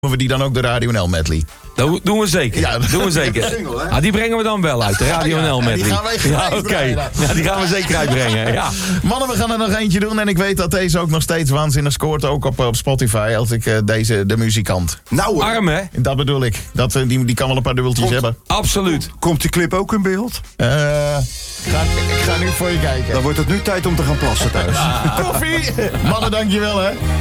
we die dan ook de Radio NL medley? Dat doen we zeker. Ja, doen we zeker. Single, hè? Die brengen we dan wel uit. De Radio NL medley. die gaan wij gelijk oké. brengen. Ja, die gaan we zeker uitbrengen. Ja. Mannen, we gaan er nog eentje doen. En ik weet dat deze ook nog steeds waanzinnig scoort. Ook op Spotify. Als ik de muzikant. Nou, Arm, hè? Dat bedoel ik. Die kan wel een paar dubbeltjes hebben. Absoluut. komt die clip ook in beeld? Ik ga nu voor je kijken. Dan wordt het nu tijd om te gaan plassen thuis. Koffie! Mannen, dankjewel hè.